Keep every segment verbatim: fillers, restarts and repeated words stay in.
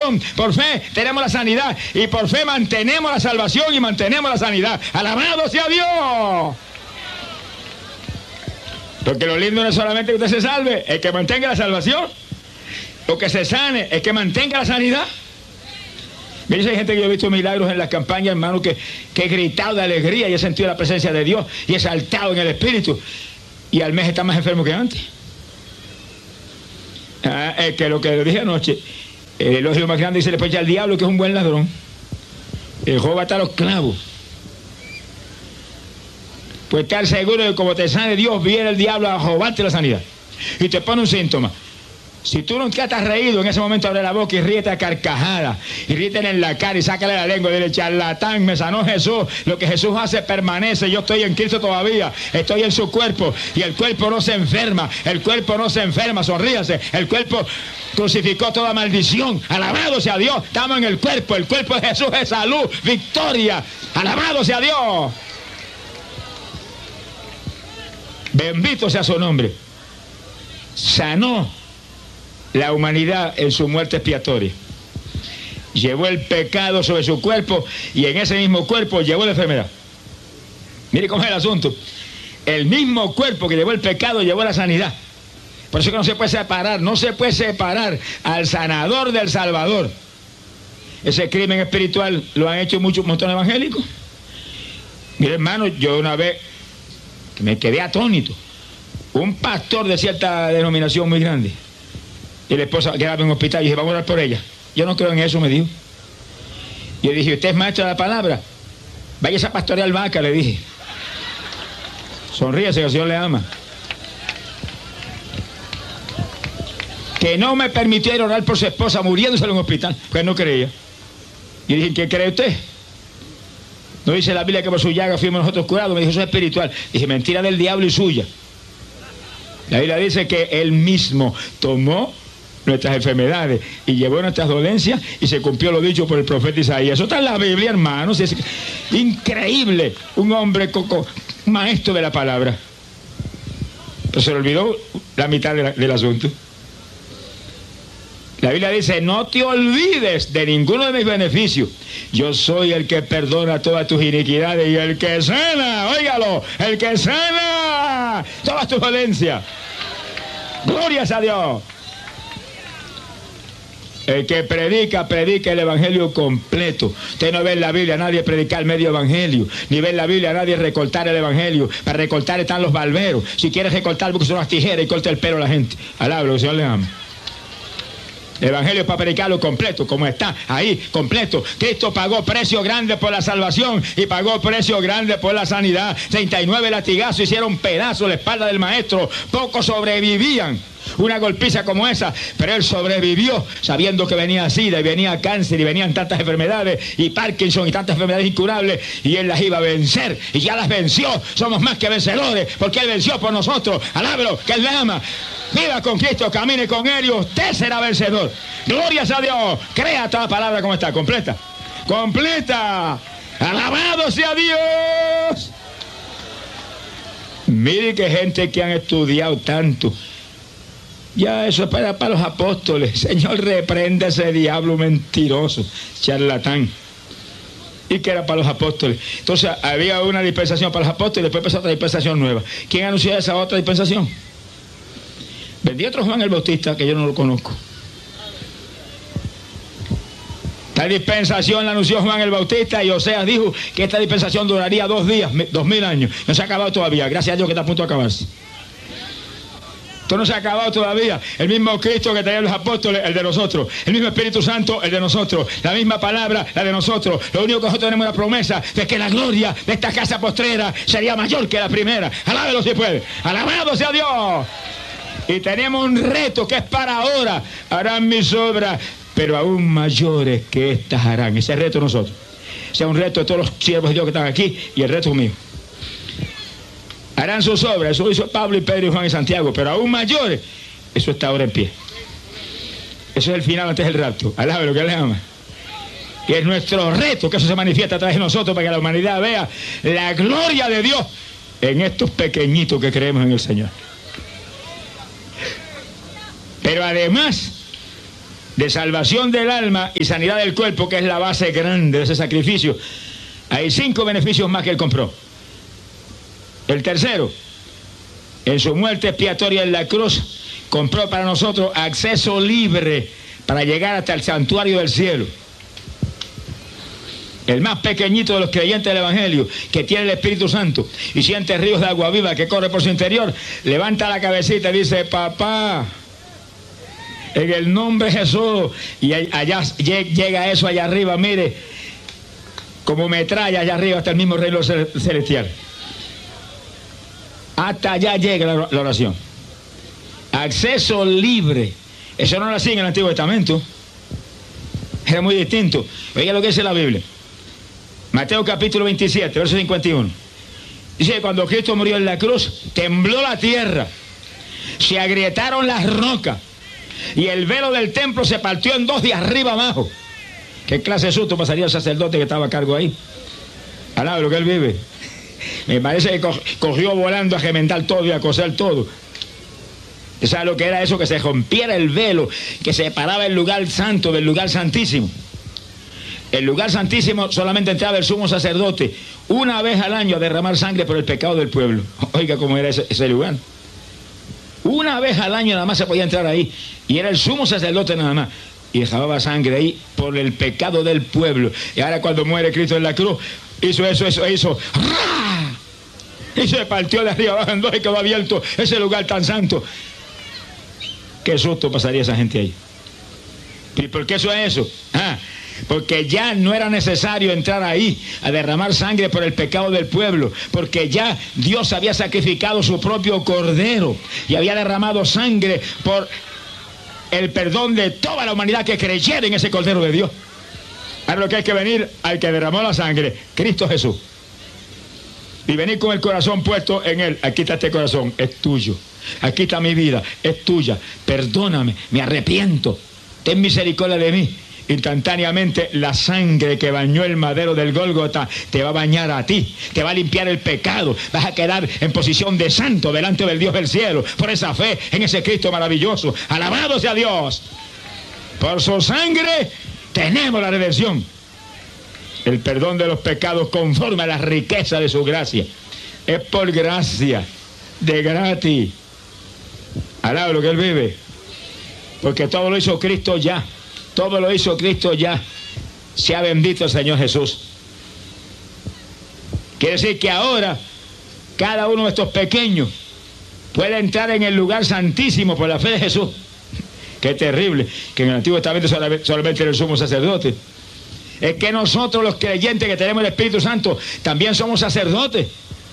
salvación. Por fe tenemos la sanidad. Y por fe mantenemos la salvación y mantenemos la sanidad. ¡Alabado sea Dios! Porque lo lindo no es solamente que usted se salve, es que mantenga la salvación. O que se sane, es que mantenga la sanidad. Mire, hay gente que yo he visto milagros en las campañas, hermano, que, que he gritado de alegría y he sentido la presencia de Dios y he saltado en el Espíritu. Y al mes está más enfermo que antes. Ah, es que lo que le dije anoche, el elogio más grande dice después ya al diablo, que es un buen ladrón. El Job va a estar a los clavos. Pues estar seguro de que como te sane Dios, viene el diablo a robarte la sanidad. Y te pone un síntoma. Si tú nunca te has reído, en ese momento abre la boca y ríete a carcajada. Y ríete en la cara y sácale la lengua y dile, charlatán, me sanó Jesús. Lo que Jesús hace permanece. Yo estoy en Cristo todavía. Estoy en su cuerpo. Y el cuerpo no se enferma. El cuerpo no se enferma. Sonríase. El cuerpo crucificó toda maldición. Alabado sea Dios. Estamos en el cuerpo. El cuerpo de Jesús es salud, victoria. Alabado sea Dios. Bendito sea su nombre. Sanó la humanidad en su muerte expiatoria. Llevó el pecado sobre su cuerpo y en ese mismo cuerpo llevó la enfermedad. Mire cómo es el asunto. El mismo cuerpo que llevó el pecado llevó la sanidad. Por eso que no se puede separar, no se puede separar al sanador del Salvador. Ese crimen espiritual lo han hecho muchos montones evangélicos. Mire, hermano, yo una vez que me quedé atónito. Un pastor de cierta denominación muy grande. Y la esposa quedaba en un hospital y dije, vamos a orar por ella. Yo no creo en eso, me dijo. Yo dije, ¿usted es maestro de la palabra? Vaya a pastorear vaca, le dije. Sonríese, que el Señor le ama. Que no me permitió ir a orar por su esposa muriéndose en un hospital, porque no creía. Y dije, ¿qué cree usted? No dice la Biblia que por su llaga fuimos nosotros curados. Me dijo, eso es espiritual. Dije, mentira del diablo y suya. La Biblia dice que Él mismo tomó nuestras enfermedades y llevó nuestras dolencias y se cumplió lo dicho por el profeta Isaías. Eso está en la Biblia, hermanos. Es increíble. Un hombre coco, maestro de la palabra. Pero se le olvidó la mitad de la, del asunto. La Biblia dice, no te olvides de ninguno de mis beneficios. Yo soy el que perdona todas tus iniquidades y el que sana, óigalo, el que sana todas tus dolencias. Glorias a Dios. El que predica, predica el evangelio completo. Usted no ve en la Biblia a nadie predicar medio evangelio, ni ve en la Biblia a nadie recortar el evangelio. Para recortar están los barberos. Si quieres recortar, busca unas tijeras y corta el pelo a la gente. Alablo, el Señor le ama. El evangelio es para predicarlo completo, como está ahí, completo. Cristo pagó precio grande por la salvación y pagó precio grande por la sanidad. treinta y nueve latigazos hicieron pedazos la espalda del maestro. Pocos sobrevivían una golpiza como esa, pero él sobrevivió sabiendo que venía SIDA y venía cáncer y venían tantas enfermedades y Parkinson y tantas enfermedades incurables, y él las iba a vencer y ya las venció. Somos más que vencedores porque él venció por nosotros. Alábelo, que él le ama. Viva con Cristo, camine con él y usted será vencedor. Glorias a Dios. Crea toda palabra como está, completa. Completa. Alabado sea Dios. Mire que gente que han estudiado tanto. Ya eso es para, para los apóstoles. Señor, reprende a ese diablo mentiroso, charlatán. Y que era para los apóstoles. Entonces había una dispensación para los apóstoles y después empezó otra dispensación nueva. ¿Quién anunció esa otra dispensación? Vendí otro Juan el Bautista, que yo no lo conozco. Esta dispensación la anunció Juan el Bautista y Oseas dijo que esta dispensación duraría dos días, dos mil años. No se ha acabado todavía, gracias a Dios que está a punto de acabarse. Esto no se ha acabado todavía. El mismo Cristo que tenían los apóstoles, el de nosotros. El mismo Espíritu Santo, el de nosotros. La misma palabra, la de nosotros. Lo único que nosotros tenemos es la promesa de que la gloria de esta casa postrera sería mayor que la primera. Alábelo si puede. Alabado sea Dios. Y tenemos un reto que es para ahora. Harán mis obras, pero aún mayores que estas harán. Ese reto nosotros. Sea un reto de todos los siervos de Dios que están aquí y el reto mío. Harán sus obras, eso lo hizo Pablo y Pedro y Juan y Santiago, pero aún mayores, eso está ahora en pie. Eso es el final antes del rapto. Alábelo, que le ama. Y es nuestro reto que eso se manifiesta a través de nosotros para que la humanidad vea la gloria de Dios en estos pequeñitos que creemos en el Señor. Pero además de salvación del alma y sanidad del cuerpo, que es la base grande de ese sacrificio, hay cinco beneficios más que él compró. El tercero, en su muerte expiatoria en la cruz, compró para nosotros acceso libre para llegar hasta el santuario del cielo. El más pequeñito de los creyentes del Evangelio, que tiene el Espíritu Santo y siente ríos de agua viva que corre por su interior, levanta la cabecita y dice: papá, en el nombre de Jesús. Y allá llega eso allá arriba, mire, como metralla allá arriba hasta el mismo reino celestial. Hasta allá llega la, la oración. Acceso libre. Eso no lo hacía en el Antiguo Testamento. Era muy distinto. Oiga lo que dice la Biblia. Mateo capítulo veintisiete, verso cincuenta y uno. Dice que cuando Cristo murió en la cruz, tembló la tierra, se agrietaron las rocas y el velo del templo se partió en dos de arriba abajo. ¿Qué clase de susto pasaría el sacerdote que estaba a cargo ahí? Alaba lo que él vive. Me parece que cogió volando a gemendar todo y a coser todo. ¿Sabes lo que era eso? Que se rompiera el velo que separaba el lugar santo del lugar santísimo. El lugar santísimo solamente entraba el sumo sacerdote una vez al año a derramar sangre por el pecado del pueblo. Oiga cómo era ese, ese lugar. Una vez al año nada más se podía entrar ahí. Y era el sumo sacerdote nada más. Y dejaba sangre ahí por el pecado del pueblo. Y ahora cuando muere Cristo en la cruz, hizo eso, eso, hizo. ¡Ra! Y se partió de arriba abajo en dos y quedó abierto ese lugar tan santo. Qué susto pasaría esa gente ahí. ¿Y por qué eso es eso? Ah, porque ya no era necesario entrar ahí a derramar sangre por el pecado del pueblo, porque ya Dios había sacrificado su propio cordero y había derramado sangre por el perdón de toda la humanidad que creyera en ese cordero de Dios. Ahora lo que hay que venir al que derramó la sangre, Cristo Jesús, y venir con el corazón puesto en él. Aquí está este corazón, es tuyo. Aquí está mi vida, es tuya. Perdóname, me arrepiento, ten misericordia de mí. Instantáneamente la sangre que bañó el madero del Gólgota te va a bañar a ti, te va a limpiar el pecado, vas a quedar en posición de santo delante del Dios del cielo, por esa fe en ese Cristo maravilloso. Alabado sea Dios. Por su sangre tenemos la redención, el perdón de los pecados conforme a la riqueza de su gracia. Es por gracia, de gratis. Alaba lo que él vive, porque todo lo hizo Cristo ya. Todo lo hizo Cristo ya. Sea bendito el Señor Jesús. Quiere decir que ahora cada uno de estos pequeños puede entrar en el lugar santísimo por la fe de Jesús. Qué terrible que en el Antiguo Testamento solamente era el sumo sacerdote. Es que nosotros los creyentes que tenemos el Espíritu Santo también somos sacerdotes.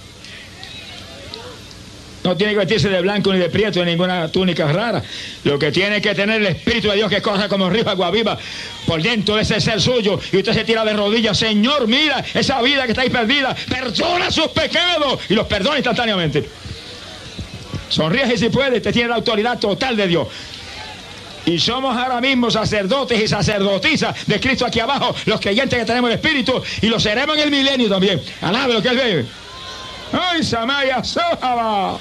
No tiene que vestirse de blanco ni de prieto ni ninguna túnica rara. Lo que tiene que tener el Espíritu de Dios que corra como río de agua viva por dentro de ese ser suyo. Y usted se tira de rodillas. Señor, mira esa vida que está ahí perdida. Perdona sus pecados. Y los perdona instantáneamente. Sonríe si puede. Usted tiene la autoridad total de Dios. Y somos ahora mismo sacerdotes y sacerdotisas de Cristo aquí abajo. Los creyentes que tenemos el Espíritu. Y lo seremos en el milenio también. Alabe lo que Él ve. ¡Ay, Samaya Sojaba!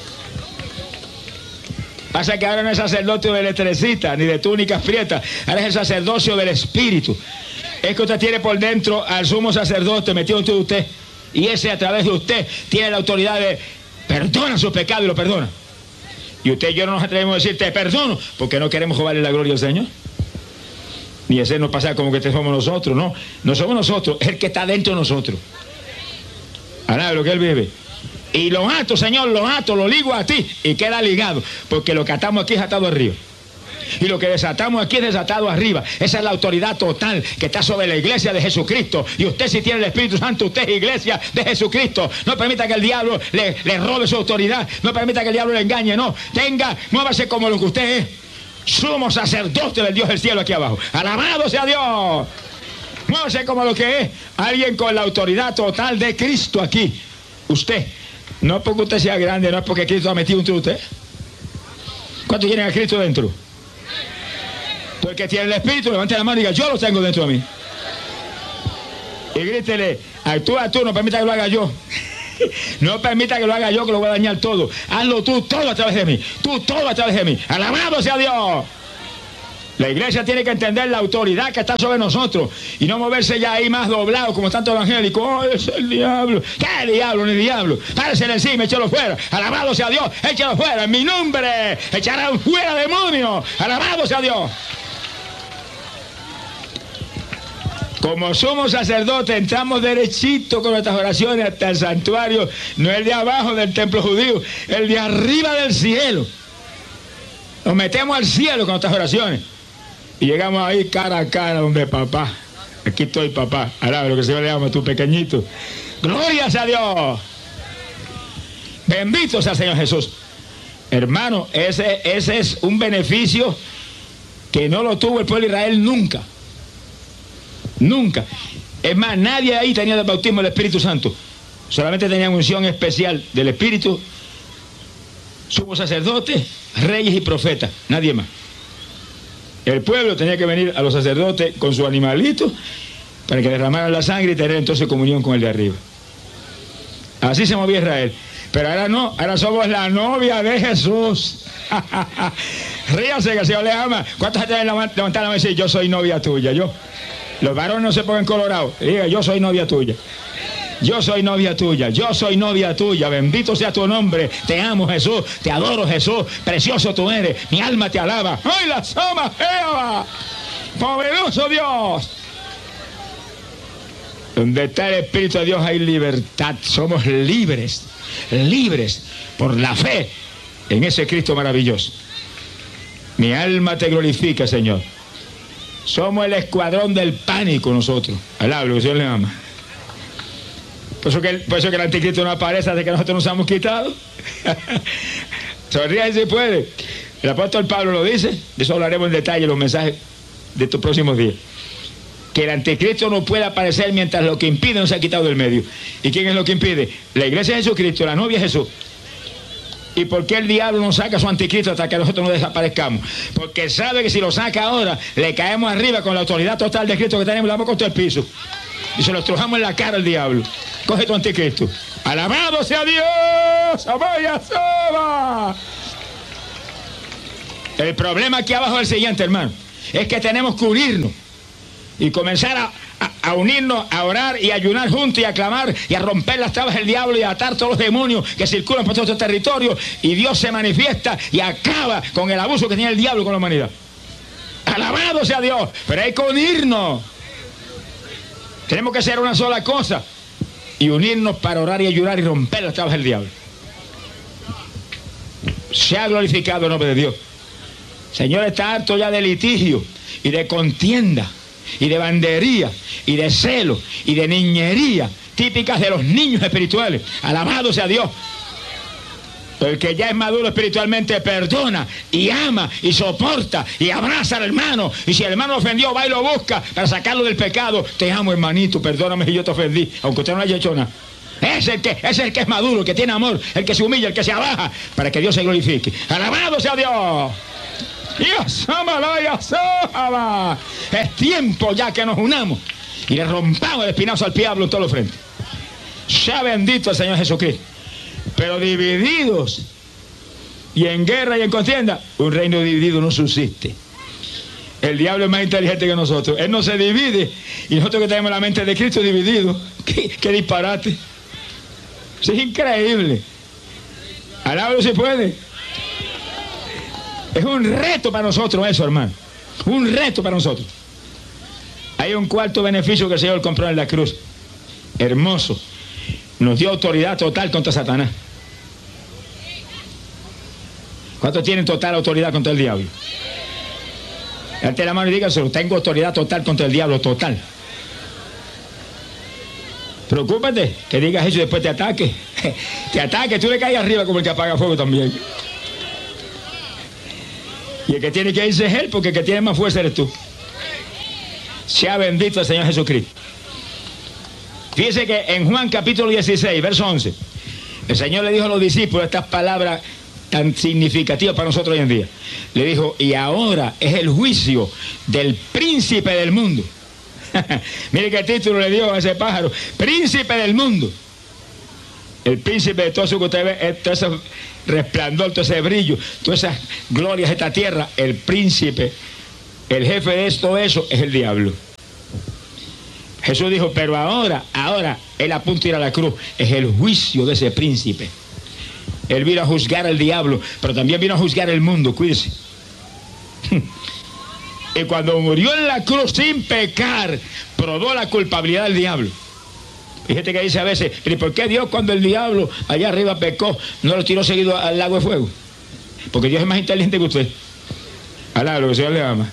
Pasa que ahora no es sacerdocio de letrecita ni de túnicas prietas, ahora es el sacerdocio del Espíritu. Es que usted tiene por dentro al sumo sacerdote metido dentro de usted, y ese a través de usted tiene la autoridad de perdona su pecado y lo perdona. Y usted y yo no nos atrevemos a decir te perdono, porque no queremos robarle la gloria al Señor, ni hacernos pasar como que te somos nosotros. No, no somos nosotros, es el que está dentro de nosotros. Ahora lo que Él vive. Y lo ato, Señor, lo ato, lo ligo a ti y queda ligado, porque lo que atamos aquí es atado arriba y lo que desatamos aquí es desatado arriba. Esa es la autoridad total que está sobre la iglesia de Jesucristo. Y usted, si tiene el Espíritu Santo, usted es iglesia de Jesucristo. No permita que el diablo le, le robe su autoridad, no permita que el diablo le engañe. No, tenga, muévase como lo que usted es, sumo sacerdote del Dios del cielo aquí abajo. Alabado sea Dios. No sé como lo que es alguien con la autoridad total de Cristo aquí. Usted, no porque usted sea grande, no es porque Cristo ha metido entre usted. ¿Cuántos tienen a Cristo dentro? Porque tiene el Espíritu, levante la mano y diga, yo lo tengo dentro de mí. Y grítele, actúa tú, no permita que lo haga yo. No permita que lo haga yo, que lo voy a dañar todo. Hazlo tú todo a través de mí. Tú todo a través de mí. Alabado sea Dios. La iglesia tiene que entender la autoridad que está sobre nosotros y no moverse ya ahí más doblado como tanto evangélico. ¡Oh, es el diablo! ¿Qué diablo ni diablo? Párese encima, échalo fuera. Alabado sea Dios, échalo fuera. En mi nombre echarán fuera demonios. Alabado sea Dios. Como somos sacerdotes, entramos derechito con nuestras oraciones hasta el santuario, no el de abajo del templo judío, el de arriba del cielo. Nos metemos al cielo con nuestras oraciones. Y llegamos ahí cara a cara donde papá. Aquí estoy, papá. Alaba lo que el Señor le llama, tu pequeñito. ¡Glorias a Dios! Bendito sea el Señor Jesús. Hermano, ese, ese es un beneficio que no lo tuvo el pueblo de Israel nunca. Nunca. Es más, nadie ahí tenía el bautismo del Espíritu Santo. Solamente tenían unción especial del Espíritu. Somos sacerdotes, reyes y profetas. Nadie más. El pueblo tenía que venir a los sacerdotes con su animalito para que derramaran la sangre y tener entonces comunión con el de arriba. Así se movía Israel. Pero ahora no, ahora somos la novia de Jesús. Ríase que el Señor le ama. ¿Cuántos se deben levantar la mano y decir, yo soy novia tuya? Yo. Los varones no se pongan colorados. Diga, yo soy novia tuya. Yo soy novia tuya, yo soy novia tuya, bendito sea tu nombre, te amo Jesús, te adoro Jesús, precioso tú eres, mi alma te alaba. ¡Ay, la soma Jehová! ¡Poderoso Dios! Donde está el Espíritu de Dios hay libertad, somos libres, libres por la fe en ese Cristo maravilloso. Mi alma te glorifica, Señor. Somos el escuadrón del pánico nosotros, alaba lo que el Señor le ama. Por eso, que el, por eso que el anticristo no aparece hasta que nosotros nos hemos quitado. Sonríe si puede. El apóstol Pablo lo dice. De eso hablaremos en detalle en los mensajes de estos próximos días. Que el anticristo no puede aparecer mientras lo que impide no se ha quitado del medio. ¿Y quién es lo que impide? La iglesia de Jesucristo, la novia de Jesús. ¿Y por qué el diablo no saca a su anticristo hasta que nosotros no desaparezcamos? Porque sabe que si lo saca ahora, le caemos arriba con la autoridad total de Cristo que tenemos, le damos contra el piso. Y se lo estrujamos en la cara al diablo. Coge tu anticristo. ¡Alabado sea Dios! ¡Amaya soba! El problema aquí abajo es el siguiente, hermano. Es que tenemos que unirnos. Y comenzar a, a, a unirnos, a orar y a ayunar juntos y a clamar y a romper las trabas del diablo y a atar todos los demonios que circulan por todo este territorio. Y Dios se manifiesta y acaba con el abuso que tiene el diablo con la humanidad. ¡Alabado sea Dios! Pero hay que unirnos. Tenemos que hacer una sola cosa y unirnos para orar y ayudar y romper las trabas del diablo. Se ha glorificado el nombre de Dios. Señor, está harto ya de litigio y de contienda y de bandería y de celo y de niñería típicas de los niños espirituales. Alabado sea Dios. El que ya es maduro espiritualmente perdona y ama y soporta y abraza al hermano. Y si el hermano lo ofendió, va y lo busca para sacarlo del pecado. Te amo, hermanito, perdóname si yo te ofendí, aunque usted no haya hecho nada. Es el que, es el que es maduro, el que tiene amor, el que se humilla, el que se abaja, para que Dios se glorifique. ¡Alabado sea Dios! Dios, ama, es tiempo ya que nos unamos y le rompamos el espinazo al diablo en todos los frentes. Sea bendito el Señor Jesucristo. Pero divididos y en guerra y en contienda, un reino dividido no subsiste. El diablo es más inteligente que nosotros. Él no se divide y nosotros que tenemos la mente de Cristo dividido. ¿Qué, qué disparate? Eso es increíble. Alábalo si puede. Es un reto para nosotros eso, hermano. Un reto para nosotros. Hay un cuarto beneficio que el Señor compró en la cruz. Hermoso. Nos dio autoridad total contra Satanás. ¿Cuántos tienen total autoridad contra el diablo? Levante la mano y dígaselo. Tengo autoridad total contra el diablo, total. Preocúpate que digas eso y después te ataque. Te ataque, tú le caes arriba como el que apaga fuego también. Y el que tiene que irse es él, porque el que tiene más fuerza eres tú. Sea bendito el Señor Jesucristo. Fíjese que en Juan capítulo dieciséis, verso once, el Señor le dijo a los discípulos estas palabras tan significativas para nosotros hoy en día. Le dijo, y ahora es el juicio del príncipe del mundo. Mire qué título le dio a ese pájaro, príncipe del mundo. El príncipe de todo eso que usted ve, todo ese resplandor, todo ese brillo, todas esas glorias de esta tierra, el príncipe El jefe de esto, eso, es el diablo. Jesús dijo, pero ahora, ahora, él a punto de ir a la cruz, es el juicio de ese príncipe. Él vino a juzgar al diablo, pero también vino a juzgar el mundo, cuídese. Y cuando murió en la cruz sin pecar, probó la culpabilidad del diablo. Hay gente que dice a veces, ¿y por qué Dios cuando el diablo allá arriba pecó, no lo tiró seguido al lago de fuego? Porque Dios es más inteligente que usted. Alá, lo que el Señor le ama.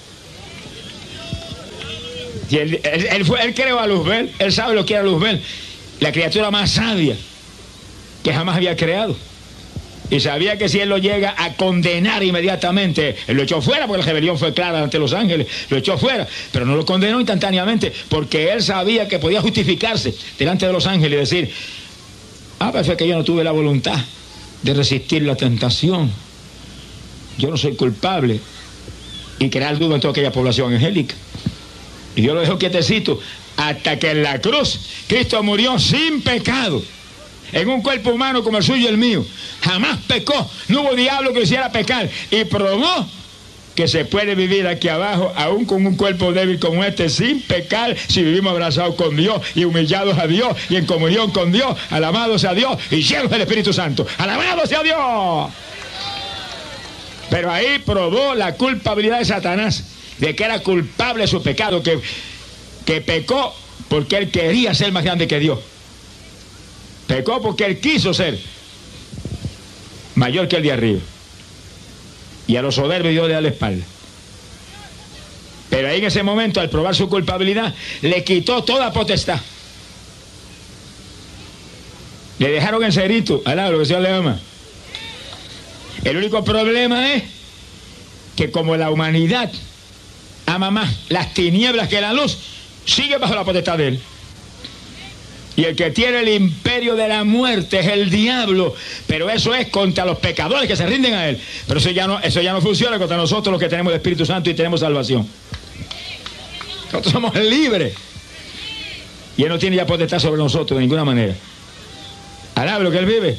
Y él, él, él, fue, él creó a Luzbel, él sabe lo que era Luzbel, la criatura más sabia que jamás había creado. Y sabía que si él lo llega a condenar inmediatamente, él lo echó fuera, porque la rebelión fue clara ante los ángeles, lo echó fuera, pero no lo condenó instantáneamente, porque él sabía que podía justificarse delante de los ángeles y decir, ah, pero es que yo no tuve la voluntad de resistir la tentación, yo no soy culpable, y crear duda en toda aquella población angélica. Y Dios lo dejó quietecito hasta que en la cruz Cristo murió sin pecado, en un cuerpo humano como el suyo y el mío. Jamás pecó, no hubo diablo que lo hiciera pecar, y probó que se puede vivir aquí abajo aún con un cuerpo débil como este sin pecar, si vivimos abrazados con Dios y humillados a Dios y en comunión con Dios, alabados sea Dios y llenos del Espíritu Santo, alabados sea Dios. Pero ahí probó la culpabilidad de Satanás, de que era culpable de su pecado, que, que pecó porque él quería ser más grande que Dios. Pecó porque él quiso ser mayor que el de arriba. Y a los soberbios Dios le da la espalda. Pero ahí en ese momento, al probar su culpabilidad, le quitó toda potestad. Le dejaron en cerito, alá, lo que el Señor le ama. El único problema es que como la humanidad ama más las tinieblas que la luz, sigue bajo la potestad de él. Y el que tiene el imperio de la muerte es el diablo, pero eso es contra los pecadores que se rinden a él. Pero eso ya no, eso ya no funciona contra nosotros los que tenemos el Espíritu Santo y tenemos salvación. Nosotros somos libres. Y él no tiene ya potestad sobre nosotros de ninguna manera. Alá lo que él vive.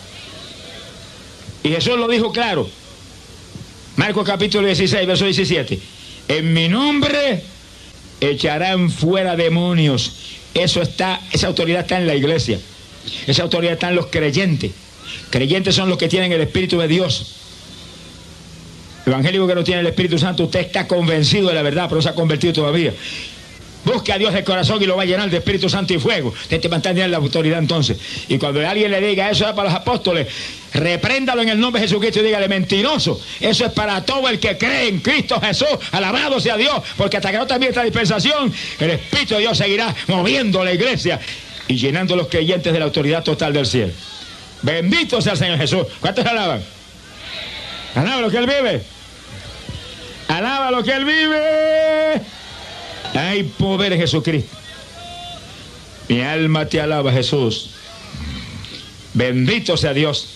Y Jesús lo dijo claro. Marcos capítulo dieciséis, verso diecisiete. En mi nombre echarán fuera demonios. Eso está, esa autoridad está en la iglesia. Esa autoridad está en los creyentes. Creyentes son los que tienen el Espíritu de Dios. Evangélico que no tiene el Espíritu Santo, usted está convencido de la verdad, pero no se ha convertido todavía. Busque a Dios de corazón y lo va a llenar de Espíritu Santo y fuego. Usted te va a tener la autoridad entonces. Y cuando alguien le diga eso es para los apóstoles, repréndalo en el nombre de Jesucristo y dígale, mentiroso. Eso es para todo el que cree en Cristo Jesús. Alabado sea Dios, porque hasta que no termine esta dispensación, el Espíritu de Dios seguirá moviendo la iglesia y llenando a los creyentes de la autoridad total del cielo. Bendito sea el Señor Jesús. ¿Cuántos le alaban? Alaba lo que Él vive. Alaba lo que Él vive. Hay poder en Jesucristo. Mi alma te alaba, Jesús. Bendito sea Dios.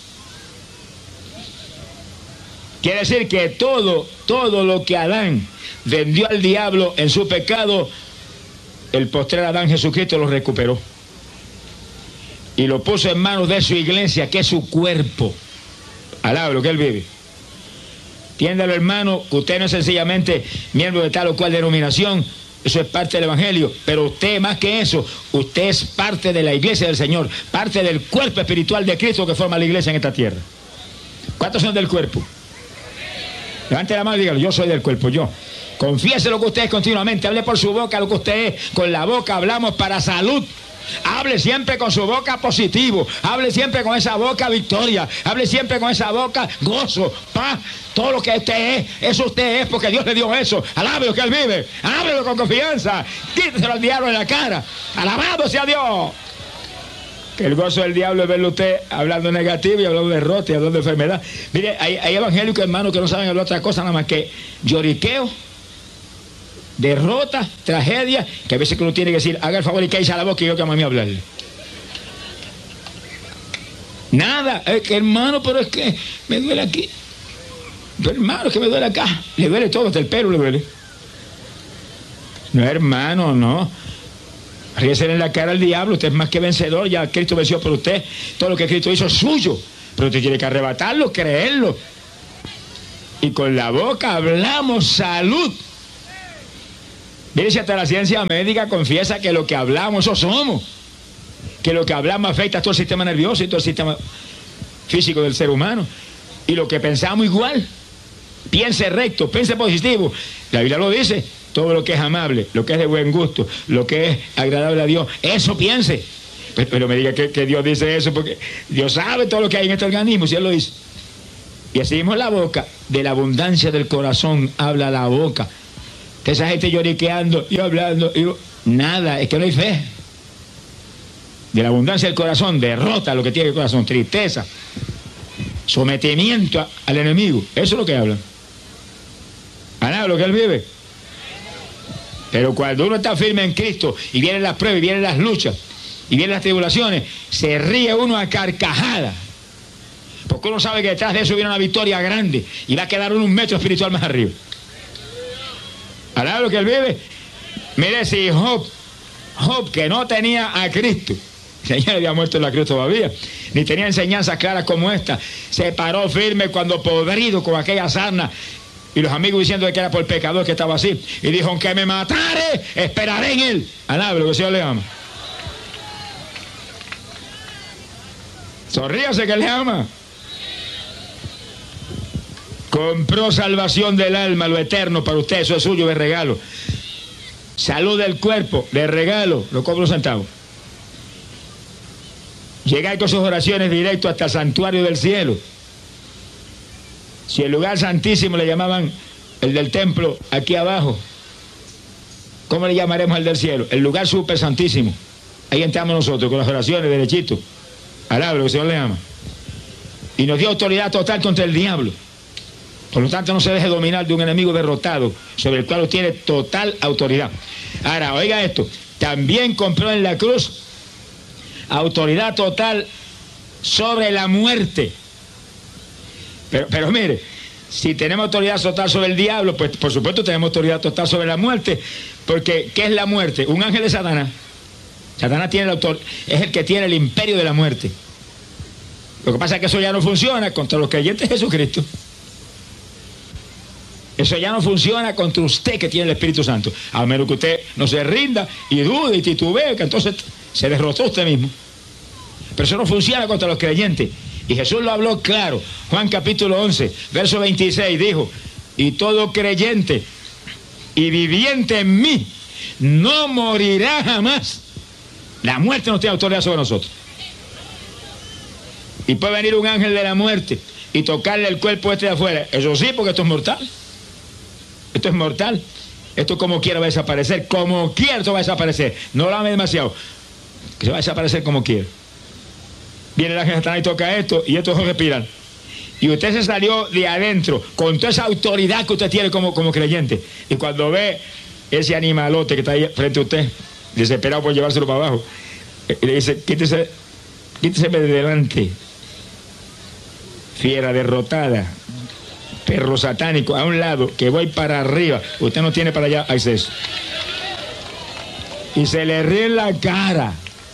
Quiere decir que todo, todo lo que Adán vendió al diablo en su pecado, el postrer Adán Jesucristo lo recuperó. Y lo puso en manos de su iglesia, que es su cuerpo. Alaba lo que Él vive. Entiéndalo, hermano, que usted no es sencillamente miembro de tal o cual denominación. Eso es parte del Evangelio, pero usted más que eso, usted es parte de la iglesia del Señor, parte del cuerpo espiritual de Cristo que forma la iglesia en esta tierra. ¿Cuántos son del cuerpo? Levante la mano y dígalo, yo soy del cuerpo, yo. Confiese lo que usted es continuamente, hable por su boca lo que usted es, con la boca hablamos para salud. Hable siempre con su boca positivo, hable siempre con esa boca victoria, hable siempre con esa boca gozo, paz, todo lo que usted es, eso usted es porque Dios le dio eso. Alábelo que Él vive, alábelo con confianza, quíteselo al diablo en la cara, alabado sea Dios. Que el gozo del diablo es verlo usted hablando negativo y hablando de derrota y hablando de enfermedad. Mire, hay, hay evangélicos hermanos que no saben hablar otra cosa nada más que lloriqueo, derrota, tragedia, que a veces que uno tiene que decir, haga el favor y cállese a la boca y yo que a mí hablarle. Nada, es que hermano, pero es que me duele aquí. Pero hermano, es que me duele acá. Le duele todo, hasta el pelo le duele. No, hermano, no. Ríese en la cara al diablo, usted es más que vencedor, ya Cristo venció por usted. Todo lo que Cristo hizo es suyo, pero usted tiene que arrebatarlo, creerlo. Y con la boca hablamos salud. Mire, si hasta la ciencia médica confiesa que lo que hablamos, eso somos. Que lo que hablamos afecta a todo el sistema nervioso y todo el sistema físico del ser humano. Y lo que pensamos igual. Piense recto, piense positivo. La Biblia lo dice. Todo lo que es amable, lo que es de buen gusto, lo que es agradable a Dios, eso piense. Pero, pero me diga que, que Dios dice eso, porque Dios sabe todo lo que hay en este organismo, si Él lo dice. Y así mismo la boca, de la abundancia del corazón habla la boca. Que esa gente lloriqueando y hablando, y nada, es que no hay fe. De la abundancia del corazón, derrota lo que tiene el corazón, tristeza, sometimiento a, al enemigo. Eso es lo que hablan. A nada, lo que él vive. Pero cuando uno está firme en Cristo y vienen las pruebas, y vienen las luchas, y vienen las tribulaciones, se ríe uno a carcajadas. Porque uno sabe que detrás de eso viene una victoria grande y va a quedar uno un metro espiritual más arriba. ¿Alaba lo que él vive? Mire, si Job, Job que no tenía a Cristo, el Señor había muerto en la cruz todavía, ni tenía enseñanzas claras como esta, se paró firme cuando podrido con aquella sarna, y los amigos diciendo que era por el pecador que estaba así, y dijo: aunque me matare, esperaré en él. Alaba lo que el Señor le ama. Sonríase que le ama. Compró salvación del alma, lo eterno para usted, eso es suyo de regalo. Salud del cuerpo, de regalo, lo cobro centavos. Llegar con sus oraciones directo hasta el santuario del cielo. Si el lugar santísimo le llamaban el del templo aquí abajo, ¿cómo le llamaremos el del cielo? El lugar súper santísimo. Ahí entramos nosotros con las oraciones derechito. Alaba lo que el Señor le ama. Y nos dio autoridad total contra el diablo. Por lo tanto, no se deje dominar de un enemigo derrotado, sobre el cual tiene total autoridad. Ahora, oiga esto, también compró en la cruz autoridad total sobre la muerte. Pero, pero mire, si tenemos autoridad total sobre el diablo, pues por supuesto tenemos autoridad total sobre la muerte, porque ¿qué es la muerte? Un ángel de Satanás. Satanás tiene el autor, es el que tiene el imperio de la muerte. Lo que pasa es que eso ya no funciona contra los creyentes de Jesucristo. Eso ya no funciona contra usted que tiene el Espíritu Santo. A menos que usted no se rinda y dude y titubee, que entonces se derrotó usted mismo. Pero eso no funciona contra los creyentes. Y Jesús lo habló claro. Juan capítulo once, verso veintiséis, dijo: y todo creyente y viviente en mí no morirá jamás. La muerte no tiene autoridad sobre nosotros. Y puede venir un ángel de la muerte y tocarle el cuerpo este de afuera. Eso sí, porque esto es mortal. Esto es mortal. Esto como quiera va a desaparecer. Como quiera esto va a desaparecer. No lo ame demasiado. Que se va a desaparecer como quiera. Viene el ángel de Satanás y toca esto, y estos ojos respiran. Y usted se salió de adentro con toda esa autoridad que usted tiene como, como creyente. Y cuando ve ese animalote que está ahí frente a usted, desesperado por llevárselo para abajo, le dice: quítese, quítese de delante, fiera derrotada, perro satánico, a un lado, que voy para arriba. Usted no tiene para allá acceso. Y se le ríe en la cara.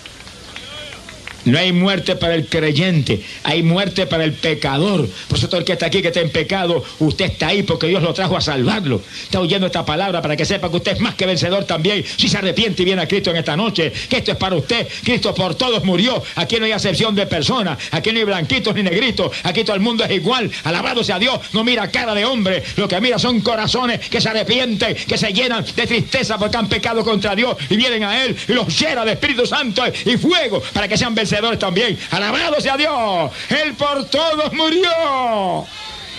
No hay muerte para el creyente, hay muerte para el pecador. Por eso todo el que está aquí, que está en pecado, usted está ahí porque Dios lo trajo a salvarlo. Está oyendo esta palabra para que sepa que usted es más que vencedor también, si se arrepiente y viene a Cristo en esta noche, que esto es para usted. Cristo por todos murió. Aquí no hay acepción de personas, aquí no hay blanquitos ni negritos, aquí todo el mundo es igual. Alabado sea Dios, no mira cara de hombre, lo que mira son corazones que se arrepienten, que se llenan de tristeza porque han pecado contra Dios y vienen a Él y los llena de Espíritu Santo y fuego para que sean vencedores también. Alabado sea Dios, Él por todos murió.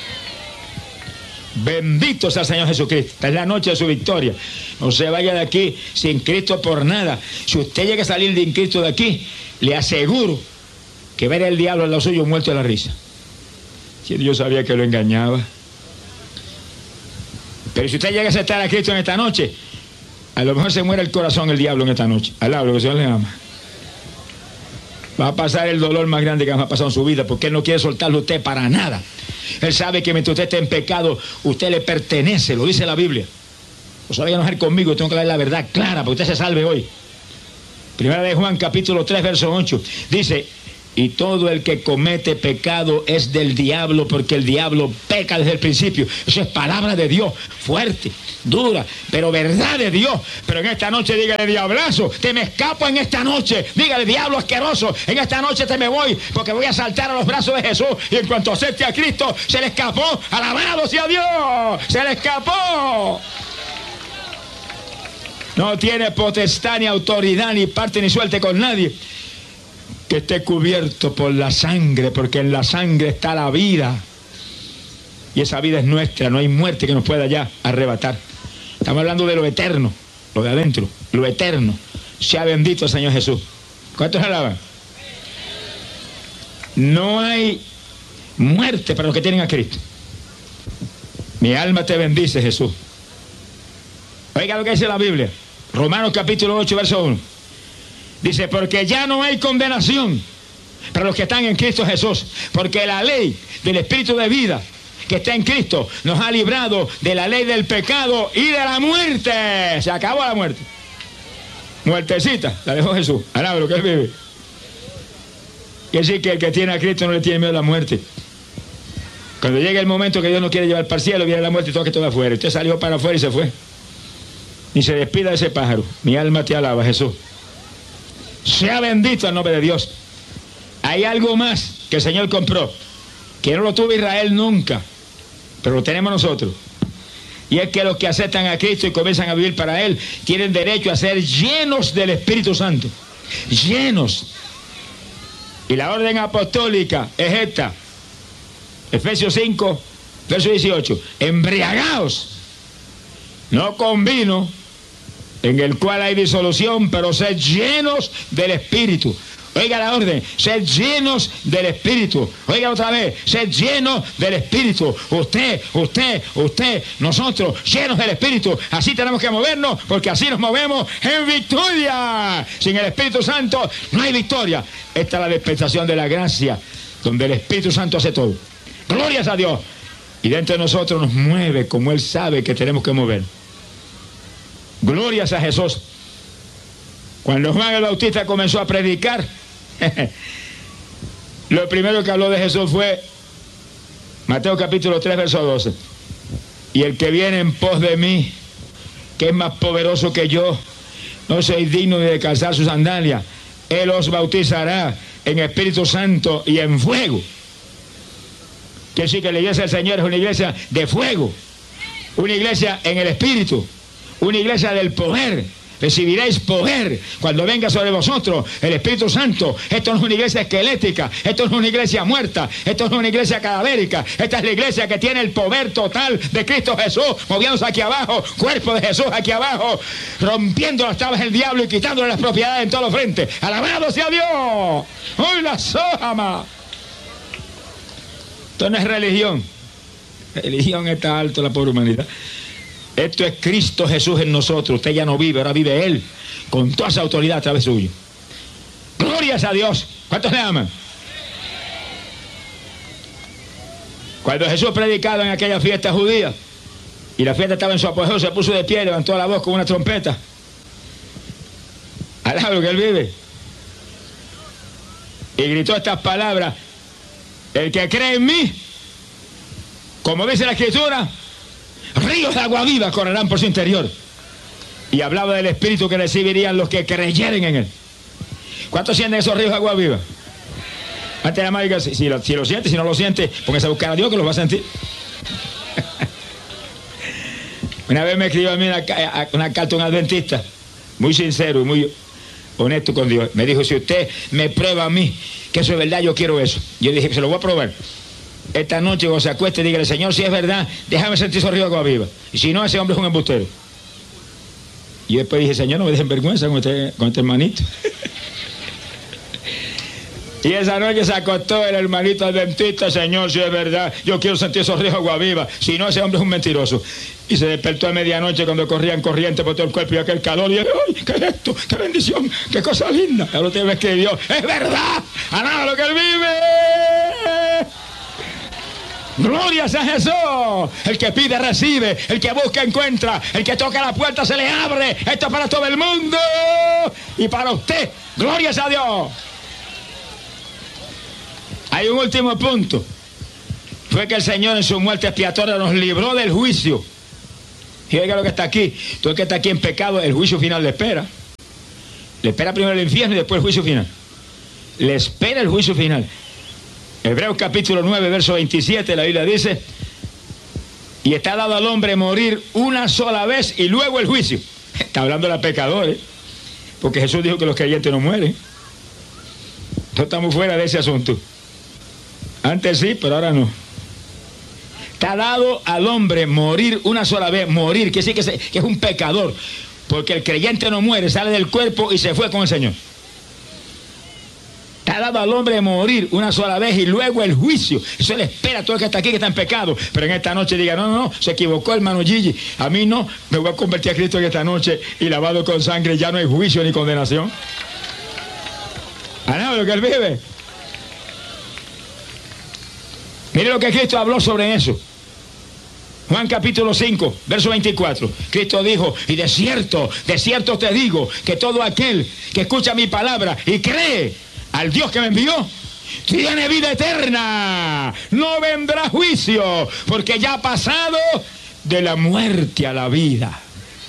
Bendito sea el Señor Jesucristo. Esta es la noche de su victoria. No se vaya de aquí sin Cristo por nada. Si usted llega a salir de Cristo de aquí, le aseguro que ver el diablo al lado suyo muerto de la risa. Si yo sabía que lo engañaba. Pero si usted llega a aceptar a Cristo en esta noche, a lo mejor se muere el corazón el diablo en esta noche. Alaba lo que el Señor le ama. Va a pasar el dolor más grande que ha pasado en su vida, porque Él no quiere soltarlo a usted para nada. Él sabe que mientras usted esté en pecado, usted le pertenece, lo dice la Biblia. No se vaya a enojar conmigo, tengo que dar la verdad clara para que usted se salve hoy. Primera de Juan, capítulo tres, verso ocho. Dice: Y todo el que comete pecado es del diablo, porque el diablo peca desde el principio. Eso es palabra de Dios, fuerte, dura, pero verdad de Dios. Pero en esta noche dígale, diablazo, te me escapo en esta noche. Dígale, diablo asqueroso, en esta noche te me voy, porque voy a saltar a los brazos de Jesús. Y en cuanto acepte a Cristo, se le escapó. Alabado sea Dios, se le escapó. No tiene potestad, ni autoridad, ni parte, ni suerte con nadie que esté cubierto por la sangre, porque en la sangre está la vida. Y esa vida es nuestra, no hay muerte que nos pueda ya arrebatar. Estamos hablando de lo eterno, lo de adentro, lo eterno. Sea bendito el Señor Jesús. ¿Cuántos alaban? No hay muerte para los que tienen a Cristo. Mi alma te bendice, Jesús. Oiga lo que dice la Biblia. Romanos capítulo ocho, verso uno. Dice, porque ya no hay condenación para los que están en Cristo Jesús, porque la ley del Espíritu de vida que está en Cristo nos ha librado de la ley del pecado y de la muerte. Se acabó la muerte. Muertecita, la dejó Jesús. Alaba lo que él vive. Quiere decir que el que tiene a Cristo no le tiene miedo a la muerte. Cuando llega el momento que Dios no quiere llevar para el cielo, viene la muerte y todo que todo afuera. Usted salió para afuera y se fue. Ni se despida de ese pájaro. Mi alma te alaba, Jesús. Sea bendito el nombre de Dios. Hay algo más que el Señor compró, que no lo tuvo Israel nunca, pero lo tenemos nosotros. Y es que los que aceptan a Cristo y comienzan a vivir para Él, tienen derecho a ser llenos del Espíritu Santo. Llenos. Y la orden apostólica es esta. Efesios cinco, verso dieciocho. Embriagaos, no con vino, en el cual hay disolución, pero sed llenos del Espíritu. Oiga la orden, sed llenos del Espíritu. Oiga otra vez, sed llenos del Espíritu. Usted, usted, usted, nosotros, llenos del Espíritu. Así tenemos que movernos, porque así nos movemos en victoria. Sin el Espíritu Santo no hay victoria. Esta es la dispensación de la gracia, donde el Espíritu Santo hace todo. Glorias a Dios. Y dentro de nosotros nos mueve como Él sabe que tenemos que mover. Glorias a Jesús. Cuando Juan el Bautista comenzó a predicar, lo primero que habló de Jesús fue Mateo capítulo tres, verso doce. Y el que viene en pos de mí, que es más poderoso que yo, no soy digno ni de calzar sus sandalias. Él os bautizará en Espíritu Santo y en fuego. Quiere decir que la iglesia del Señor es una iglesia de fuego, una iglesia en el Espíritu, una iglesia del poder. Recibiréis poder cuando venga sobre vosotros el Espíritu Santo. Esto no es una iglesia esquelética, esto no es una iglesia muerta, esto no es una iglesia cadavérica. Esta es la iglesia que tiene el poder total de Cristo Jesús, moviéndose aquí abajo, cuerpo de Jesús aquí abajo, rompiendo las tablas del diablo y quitándole las propiedades en todos los frentes. ¡Alabado sea Dios! ¡Hoy la sojama! Esto no es religión. Religión está alto la pobre humanidad. Esto es Cristo Jesús en nosotros. Usted ya no vive, ahora vive Él, con toda esa autoridad a través suyo. Glorias a Dios. ¿Cuántos le aman? Cuando Jesús predicaba en aquella fiesta judía, y la fiesta estaba en su apogeo, se puso de pie, levantó la voz con una trompeta. Alaba lo que Él vive. Y gritó estas palabras: el que cree en mí, como dice la Escritura, ríos de agua viva correrán por su interior. Y hablaba del Espíritu que recibirían los que creyeren en Él. ¿Cuántos sienten esos ríos de agua viva? Antes de la madre, si, si, lo, si lo siente, si no lo siente, póngase a buscar a Dios que lo va a sentir. Una vez me escribió a mí una, una carta un adventista, muy sincero y muy honesto con Dios. Me dijo: si usted me prueba a mí que eso es verdad, yo quiero eso. Yo dije: se lo voy a probar. Esta noche cuando se acueste, dígale: Señor, si es verdad, déjame sentir esos ríos de agua viva. Y si no, ese hombre es un embustero. Y yo después dije: Señor, no me dejen vergüenza con este, con este hermanito. Y esa noche se acostó el hermanito adventista: Señor, si es verdad, yo quiero sentir esos ríos de agua viva. Si no, ese hombre es un mentiroso. Y se despertó a medianoche cuando corrían corriente por todo el cuerpo y aquel calor. Y dije: ¡ay, qué es esto! ¡Qué bendición! ¡Qué cosa linda! La última vez que Dios, ¡es verdad! ¡Alaba lo que Él vive! Glorias a Jesús. El que pide recibe, el que busca encuentra, el que toca la puerta se le abre. Esto es para todo el mundo y para usted. Glorias a Dios. Hay un último punto. Fue que el Señor en su muerte expiatoria nos libró del juicio. Y oiga lo que está aquí. Todo el que está aquí en pecado, el juicio final le espera. Le espera primero el infierno y después el juicio final. Le espera el juicio final. Hebreos capítulo nueve, verso veintisiete, la Biblia dice: y está dado al hombre morir una sola vez y luego el juicio. Está hablando de los pecadores, porque Jesús dijo que los creyentes no mueren. No estamos fuera de ese asunto. Antes sí, pero ahora no. Está dado al hombre morir una sola vez. Morir, que sí que, se, que es un pecador, porque el creyente no muere, sale del cuerpo y se fue con el Señor. Está dado al hombre morir una sola vez y luego el juicio. Eso le espera a todo el que está aquí, que está en pecado. Pero en esta noche diga: no, no, no, se equivocó hermano Gigi. A mí no, me voy a convertir a Cristo en esta noche y lavado con sangre, ya no hay juicio ni condenación. ¿A nada lo que él vive? Mire lo que Cristo habló sobre eso. Juan capítulo cinco, verso veinticuatro. Cristo dijo: y de cierto, de cierto te digo, que todo aquel que escucha mi palabra y cree al Dios que me envió, tiene vida eterna, no vendrá juicio, porque ya ha pasado de la muerte a la vida.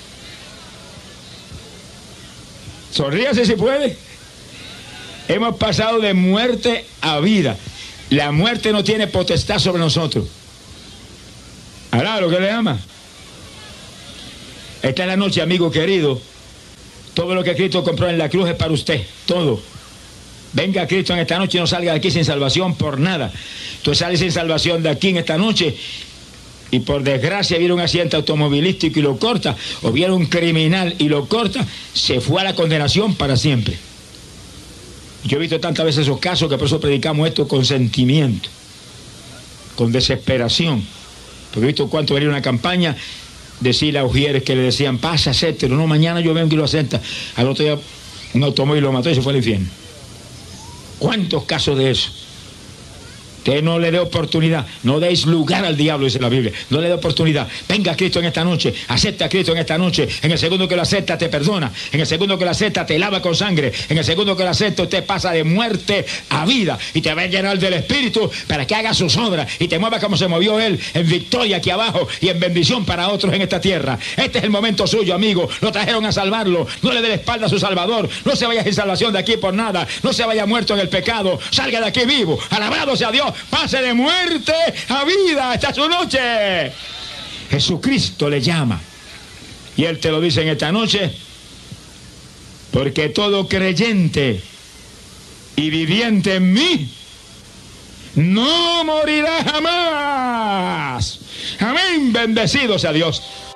Sonríase si puede. Hemos pasado de muerte a vida. La muerte no tiene potestad sobre nosotros. ¿Hará lo que le ama? Esta es la noche, amigo querido. Todo lo que Cristo compró en la cruz es para usted, todo. Venga a Cristo en esta noche y no salga de aquí sin salvación por nada. Tú sales sin salvación de aquí en esta noche y por desgracia viene un accidente automovilístico y lo corta, o viene un criminal y lo corta, se fue a la condenación para siempre. Yo he visto tantas veces esos casos que por eso predicamos esto con sentimiento, con desesperación. Porque he visto cuánto venía una campaña, decirle a Ujieres que le decían: pasa, acéptelo, no, mañana yo vengo y lo acepta. Al otro día un automóvil lo mató y se fue al infierno. ¿Cuántos casos de eso? Usted no le dé oportunidad, no deis lugar al diablo, dice la Biblia. No le dé oportunidad. Venga a Cristo en esta noche, acepta a Cristo en esta noche. En el segundo que lo acepta te perdona, en el segundo que lo acepta te lava con sangre, en el segundo que lo acepta usted pasa de muerte a vida y te va a llenar del Espíritu para que haga sus obras y te mueva como se movió Él, en victoria aquí abajo y en bendición para otros en esta tierra. Este es el momento suyo, amigo. Lo trajeron a salvarlo. No le dé la espalda a su Salvador. No se vaya sin salvación de aquí por nada. No se vaya muerto en el pecado. Salga de aquí vivo. Alabado sea Dios. Pase de muerte a vida. Esta es su noche. Jesucristo le llama y Él te lo dice en esta noche: porque todo creyente y viviente en mí no morirá jamás. Amén. Bendecido sea Dios.